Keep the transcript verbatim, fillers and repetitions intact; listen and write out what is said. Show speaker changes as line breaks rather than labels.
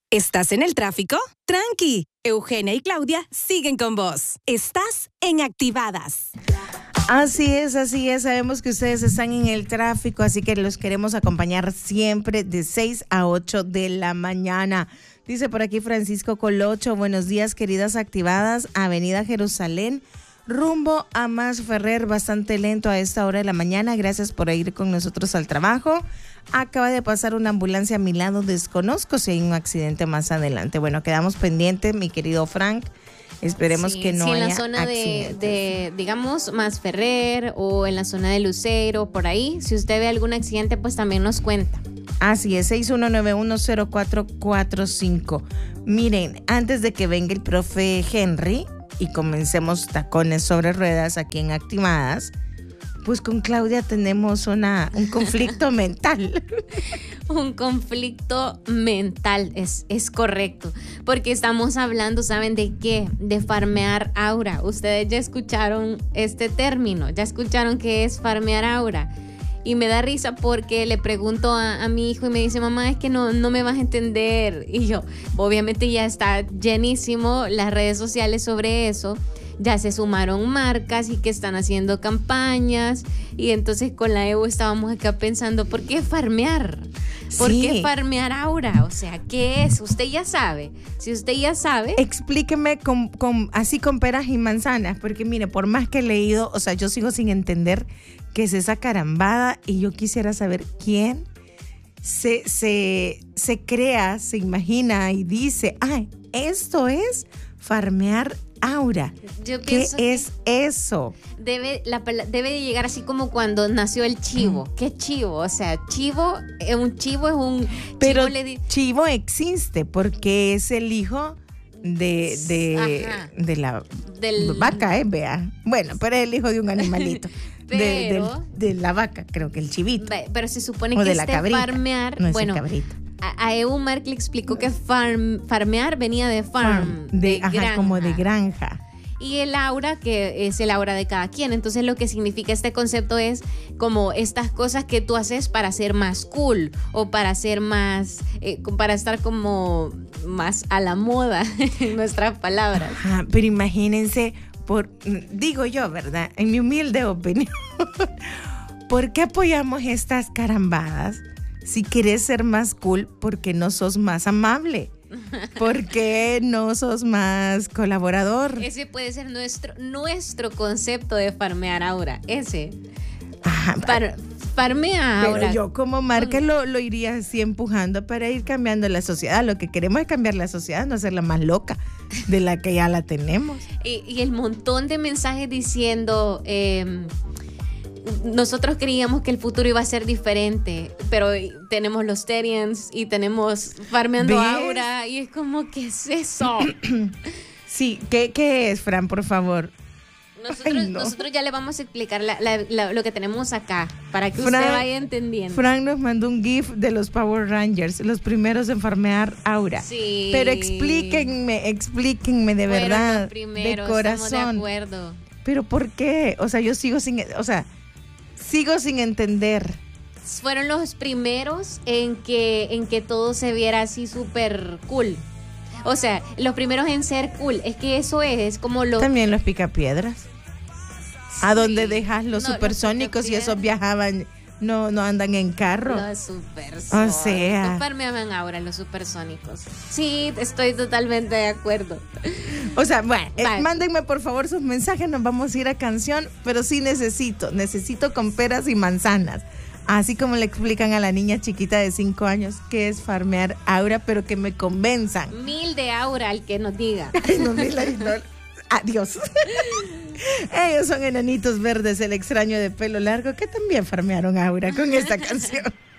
¿Estás en el tráfico? Tranqui, Eugenia y Claudia siguen con vos. Estás en Activadas.
Así es, así es. Sabemos que ustedes están en el tráfico, así que los queremos acompañar siempre de seis a ocho de la mañana. Dice por aquí Francisco Colocho, buenos días, queridas Activadas, Avenida Jerusalén, rumbo a Mas Ferrer, bastante lento a esta hora de la mañana. Gracias por ir con nosotros al trabajo. Acaba de pasar una ambulancia a mi lado, desconozco si hay un accidente más adelante. Bueno, quedamos pendientes, mi querido Frank. Esperemos
sí,
que no
sí,
haya
en la zona de,
accidentes.
de, digamos, Mas Ferrer o en la zona de Lucero, por ahí, si usted ve algún accidente, pues también nos cuenta.
Así es, seis uno nueve uno cero cuatro cuatro cinco. Miren, antes de que venga el profe Henry y comencemos tacones sobre ruedas aquí en Activadas, pues con Claudia tenemos una, un conflicto mental.
Un conflicto mental, es, es correcto, porque estamos hablando, ¿saben de qué? De farmear aura. Ustedes ya escucharon este término, ya escucharon qué es farmear aura. Y me da risa porque le pregunto a, a mi hijo y me dice, mamá, es que no, no me vas a entender. Y yo, obviamente ya está llenísimo las redes sociales sobre eso. Ya se sumaron marcas y que están haciendo campañas. Y entonces con la Evo estábamos acá pensando, ¿por qué farmear? ¿Por
Sí.
qué farmear aura? O sea, ¿qué es? Usted ya sabe. Si usted ya sabe...
Explíqueme con, con, así con peras y manzanas, porque mire, por más que he leído, o sea, yo sigo sin entender qué es esa carambada y yo quisiera saber quién se, se, se crea, se imagina y dice, ay, esto es farmear aura.
Yo
¿Qué
pienso que
es eso?
Debe, la, debe de llegar así como cuando nació el chivo. Mm. ¿Qué chivo? O sea, chivo, un chivo es un...
Pero
chivo, le di-
chivo existe porque es el hijo de, de, de la
Del-
vaca, ¿eh? Vea. Bueno, pero es el hijo de un animalito. de,
Pero-
de, de la vaca, creo que el chivito.
Pero se supone
O
que
de la
este
cabrita.
farmear...
No es
bueno,
el cabrito.
a, a Evo Mark le explicó que farm, farmear venía de farm,
de,
de
ajá,
granja.
como de granja.
Y el aura, que es el aura de cada quien. Entonces lo que significa este concepto es como estas cosas que tú haces para ser más cool o para ser más, eh, para estar como más a la moda en nuestras palabras.
Ajá, pero imagínense, por, digo yo, ¿verdad? En mi humilde opinión, ¿por qué apoyamos estas carambadas? Si quieres ser más cool, ¿por qué no sos más amable? ¿Por qué no sos más colaborador?
Ese puede ser nuestro, nuestro concepto de farmear aura. Ese.
Ajá,
Par, farmea
pero
aura.
yo como marca lo, lo iría así empujando para ir cambiando la sociedad. Lo que queremos es cambiar la sociedad, no hacerla más loca de la que ya la tenemos.
Y, y el montón de mensajes diciendo... Eh, nosotros creíamos que el futuro iba a ser diferente, pero tenemos los Terians y tenemos farmeando
¿Ves?
aura y es como, ¿qué es eso?
Sí, ¿qué, qué es, Fran, por favor?
Nosotros,
Ay, no.
nosotros ya le vamos a explicar la, la, la, lo que tenemos acá para que
Fran,
usted vaya entendiendo.
Frank nos mandó un GIF de los Power Rangers, los primeros en farmear aura.
Sí.
Pero explíquenme, explíquenme de
Fueron
verdad,
los primeros,
de corazón.
estamos de acuerdo.
Pero ¿por qué? O sea, yo sigo sin, o sea, sigo sin entender.
Fueron los primeros en que, en que todo se viera así súper cool. O sea, los primeros en ser cool. Es que eso es, es como lo...
También los picapiedras. ¿A dónde dejas los
No,
supersónicos y
los
esos viajaban, no, no andan en carro?
Los supersónicos.
O sea.
Farmeaban ahora los supersónicos. Sí, estoy totalmente de acuerdo.
O sea, bueno, eh,
Vale.
mándenme por favor sus mensajes, nos vamos a ir a canción, pero sí necesito, necesito con peras y manzanas. Así como le explican a la niña chiquita de cinco años que es farmear aura, pero que me convenzan.
Mil de aura al que nos diga.
Ay, no, mira, no. Adiós. Ellos son enanitos verdes, el extraño de pelo largo, que también farmearon aura con esta canción.